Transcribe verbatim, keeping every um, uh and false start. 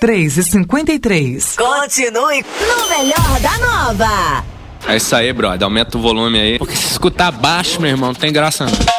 três e cinquenta e três. Continue no melhor da Nova. É isso aí, brother. Aumenta o volume aí. Porque se escutar baixo, meu irmão, não tem graça não.